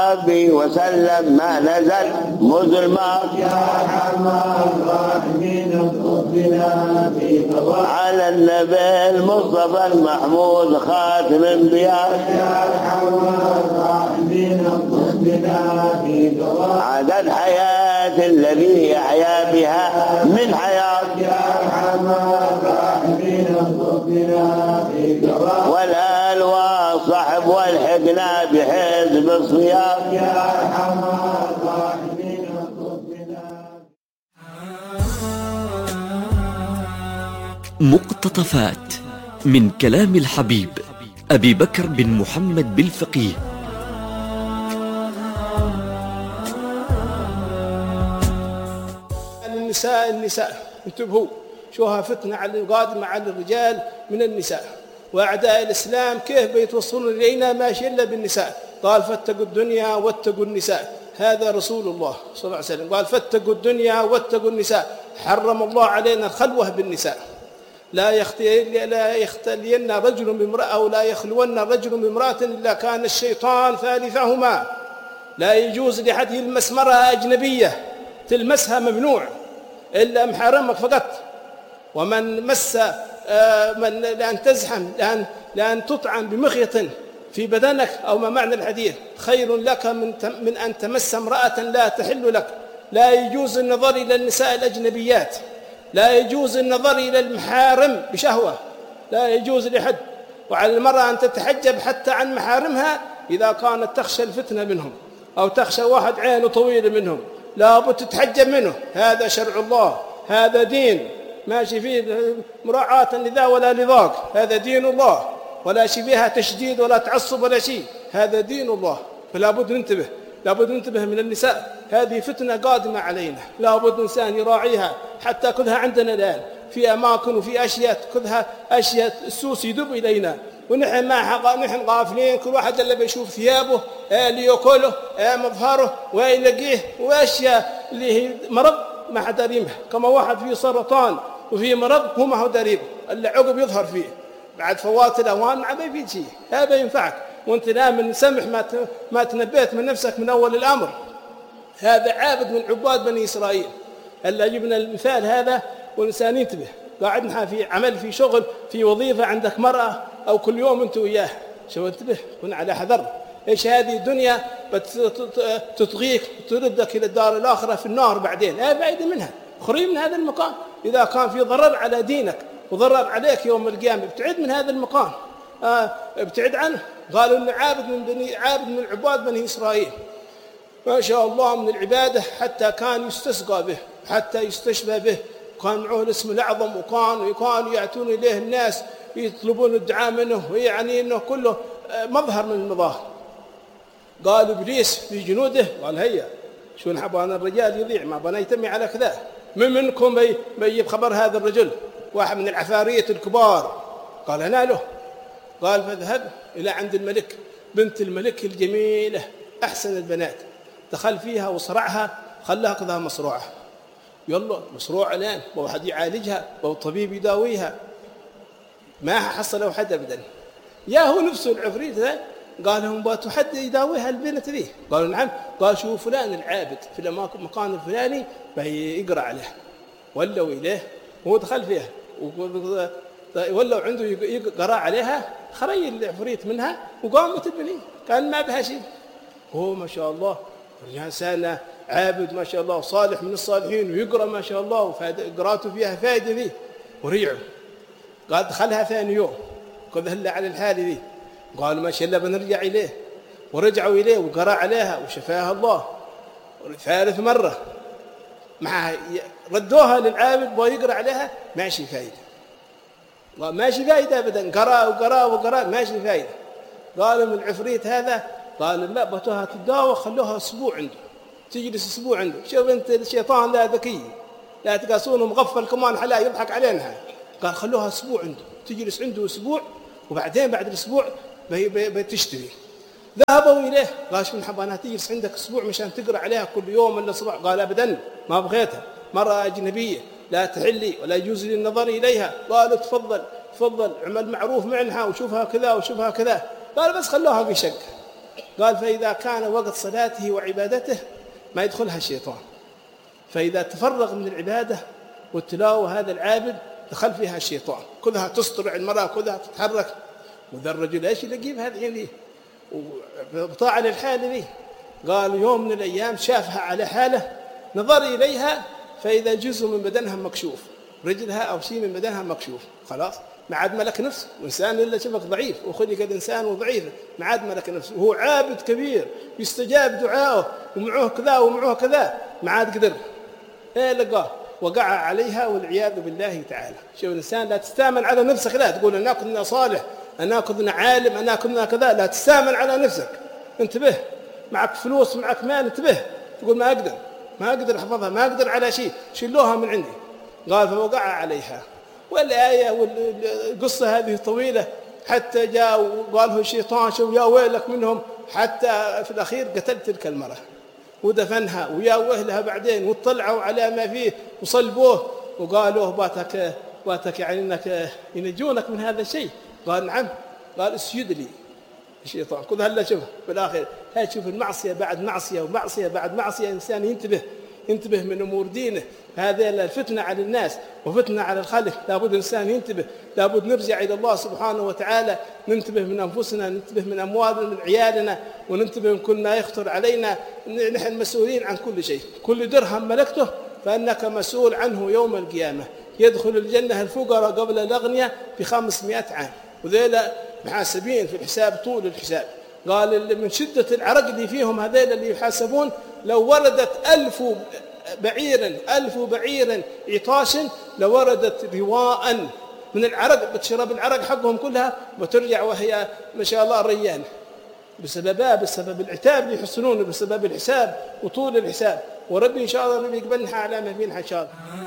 ربي وسلم ما نزل مظلمات يا أرحم الراحمين اطلب بنا في قضاء على النبي المصطفى المحمود خاتم الانبياء يا أرحم الراحمين اطلب بنا في قضاء عدد حياة الذي يحيا بها من حياة يا أرحم الراحمين اطلب بنا في قضاء والآل والصحب والحقنا بحزب الصيام يا أرحم الراحمين اطلب بنا. مقتطفات من كلام الحبيب أبي بكر بن محمد بالفقيه. النساء انتبهوا، شوها فتنة قادمة على الرجال من النساء، وأعداء الإسلام كيف بيتوصلون إلينا ماشي إلا بالنساء. قال فاتقوا الدنيا واتقوا النساء، هذا رسول الله صلى الله عليه وسلم قال فاتقوا الدنيا واتقوا النساء. حرم الله علينا الخلوة بالنساء، لا يختلين رجل بامرأة ولا يخلون رجل بامرأة إلا كان الشيطان ثالثهما. لا يجوز لأحد يلمس مرأة أجنبية، تلمسها ممنوع إلا محرمك فقط. ومن مس لأن تزحم لأن تطعن بمخيط في بدنك أو ما معنى الحديث خير لك من أن تمس امرأة لا تحل لك. لا يجوز النظر إلى النساء الأجنبيات، لا يجوز النظر إلى المحارم بشهوة، لا يجوز لحد. وعلى المرأة أن تتحجب حتى عن محارمها إذا كانت تخشى الفتنة منهم أو تخشى واحد عينه طويلة منهم، لابد تتحجب منه. هذا شرع الله، هذا دين ماشي فيه مراعاة لذا ولا لذاك، هذا دين الله ولا شيء فيها تشديد ولا تعصب ولا شيء، هذا دين الله. فلا بد ننتبه، لا بد ننتبه من النساء، هذه فتنة قادمة علينا، لا بد إنسان يراعيها. حتى كلها عندنا الآن في أماكن وفي أشياء كلها أشياء السوس يدب إلينا، ونحن نحن غافلين. كل واحد اللي بيشوف ثيابه اللي يأكله مظهره ويلاقيه وأشياء اللي هي مرض ما حد داريمها. كما واحد فيه سرطان وفيه مرض هو ما هو داريم، اللي عقب يظهر فيه بعد فوات الأوان ما بيفيد شيء، هذا ينفعك وانت نام من سمح ما تنبيت من نفسك من أول الأمر. هذا عابد من عباد بني إسرائيل. هلا جبنا المثال هذا والإنسان ينتبه. قاعدنا في عمل في شغل في وظيفة عندك مرأة أو كل يوم أنت وياه، شو انتبه كن على حذر. إيش هذه الدنيا تطغيك تردك إلى الدار الآخرة في النار بعدين، بعيد منها، خري من هذا المكان. إذا كان في ضرر على دينك وضرر عليك يوم القيامة ابتعد من هذا المكان، ابتعد عنه. قالوا إنه عابد من عباد بني إسرائيل ما شاء الله من العبادة، حتى كان يستسقى به حتى يستشفى به، كان معه الاسم الأعظم، وكانوا يأتون إليه الناس يطلبون الدعاء منه، ويعني إنه كله مظهر من المظاهر. قال إبليس في جنوده قال هيا شو نحبان الرجال يضيع ما بنا يتمي على كذا، من منكم بيجيب خبر هذا الرجل واحد من العفارية الكبار. قال أنا له. قال فاذهب إلى عند الملك، بنت الملك الجميلة أحسن البنات، دخل فيها وصرعها خلاها كذا مصروعة. يلا مصروعة الآن واحد يعالجها وطبيب يداويها، ما حصلوا حد أبدا. يا هو نفسه العفريت ذا قال لهم باتوا حد يداويها البنت ذي. قالوا نعم. قال شوفوا فلان العابد في المكان الفلاني بيقرأ عليه، ولوا إليه وهو دخل فيها ولوا عنده يقرأ عليها، خرج العفريت منها وقامت البنية كان ما بها شيء. هو ما شاء الله إنسان عابد ما شاء الله صالح من الصالحين ويقرأ ما شاء الله وقراءته فيها فائدة ذي. ورجعوا قال دخلها ثاني يوم قد هلا على الحالة ذي. قالوا ما شاء الله بنرجع إليه، ورجعوا إليه وقرأ عليها وشفاها الله. ثالث مرة معها ردوها للعابد ويقرأ عليها ماشي فائدة، ماشي فائدة أبدا، قرأ ماشي فائدة. قالوا من العفريت هذا قال لا بتوها تداوى خلوها أسبوع عنده، تجلس أسبوع عنده. شوف أنت الشيطان لا ذكي لا تقاسونه مغفل كمان حلا يضحك علينا. قال خلوها أسبوع عنده، تجلس عنده أسبوع وبعدين بعد الأسبوع بتشتري. ذهبوا إليه قال شو نحب أنا تجلس عندك أسبوع مشان تقرأ عليها كل يوم ولا صباح. قال أبدا ما بغيتها، مرأة أجنبية لا تحلي ولا يجوز لي النظر إليها. قالوا تفضل اعمل معروف معنها وشوفها كذا وشوفها كذا. قال بس خلوها في شقة. قال فإذا كان وقت صلاته وعبادته ما يدخلها الشيطان، فإذا تفرغ من العبادة والتلاوة هذا العابد دخل فيها الشيطان، كلها تصطرع المرأة، كلها تتحرك، وذا الرجل ايش يلاقيه بهذه ليه وبطاعة للحالة ليه. قال يوم من الأيام شافها على حالة، نظر إليها فإذا جزء من بدنها مكشوف، رجلها أو شيء من بدنها مكشوف، خلاص ما عاد ملك نفسه، وإنسان إلا شبك ضعيف وخلق الإنسان ضعيف، ما عاد ملك نفسه، وهو عابد كبير يستجاب دعاؤه ومعه كذا ومعه كذا، ما عاد قدر إيه لقاه وقع عليها والعياذ بالله تعالى. شوف الإنسان لا تستامن على نفسك، لا تقول أنا كنا صالح، أنا كنا عالم، أنا كنا كذا، لا تستامن على نفسك، انتبه، معك فلوس معك مال، انتبه، تقول ما أقدر أحفظها، ما أقدر على شيء، شلوها من عندي. قال فوقع عليها. والآية والقصة هذه طويلة، حتى جاء وقاله الشيطان شوف يا ويلك منهم، حتى في الأخير قتل تلك المرأة ودفنها ويا أهلها بعدين، واطلعوا على ما فيه وصلبوه وقالوه باتك يعني انك ينجونك من هذا الشيء. قال نعم. قال اسجد لي. الشيطان كل هلا شوف في الآخر هاي تشوف المعصية بعد معصية ومعصية بعد معصية، إنسان ينتبه من أمور دينه. هذا الفتنة على الناس وفتنة على الخلق، لابد إنسان ينتبه، لابد نرجع إلى الله سبحانه وتعالى، ننتبه من أنفسنا، ننتبه من أموالنا، من عيالنا، وننتبه من كل ما يخطر علينا. نحن مسؤولين عن كل شيء، كل درهم ملكته فإنك مسؤول عنه يوم القيامة. يدخل الجنة الفقراء قبل الأغنياء ب500 عام، وذيلا محاسبين في الحساب طول الحساب. قال من شدة العرق اللي فيهم هذيل اللي يحاسبون، لو وردت 1000 بعير عطاش لوردت رواء من العرق، بتشرب العرق حقهم كلها وترجع وهي ما شاء الله الريان، بسبب العتاب اللي يحصلونه، بسبب الحساب وطول الحساب. وربي إن شاء الله ربي يقبلنا على ما فينا إن شاء الله.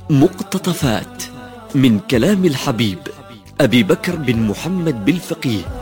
مقتطفات من كلام الحبيب أبي بكر بن محمد بالفقيه